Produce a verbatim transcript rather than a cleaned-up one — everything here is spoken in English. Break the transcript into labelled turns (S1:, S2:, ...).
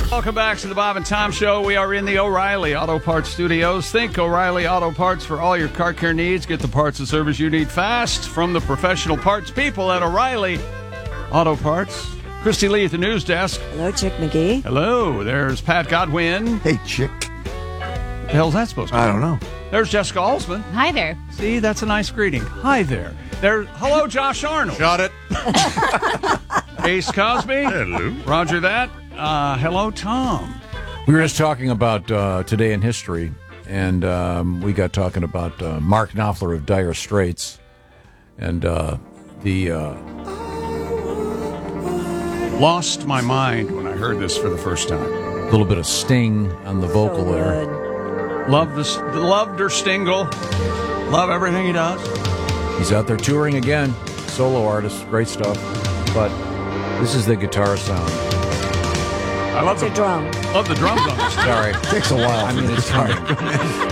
S1: Welcome back to the Bob and Tom Show. We are in the O'Reilly Auto Parts Studios. Think O'Reilly Auto Parts for all your car care needs. Get the parts and service you need fast from the professional parts people at O'Reilly Auto Parts. Christy Lee at the news desk.
S2: Hello, Chick McGee.
S1: Hello. There's Pat Godwin.
S3: Hey, Chick.
S1: What the hell's that supposed to be?
S3: I don't know.
S1: There's Jessica Alsman.
S4: Hi there.
S1: See, that's a nice greeting. Hi there. There. Hello, Josh Arnold.
S3: Got it.
S1: Ace Cosby.
S3: Hello.
S1: Roger that. Uh, hello, Tom.
S5: We were just talking about uh, today in history, and um, we got talking about uh, Mark Knopfler of Dire Straits, and uh, the uh,
S1: Lost my mind when I heard this for the first time.
S5: little bit of sting on the vocal
S2: So
S5: there.
S2: good.
S1: Love this. Love Der Stingle. Love everything he does.
S5: He's out there touring again, solo artist, great stuff. But this is the guitar sound.
S1: I love
S2: It's a
S1: the
S2: drum.
S1: love the drums on this.
S5: Sorry,
S3: Takes a while.
S5: I mean, it's coming.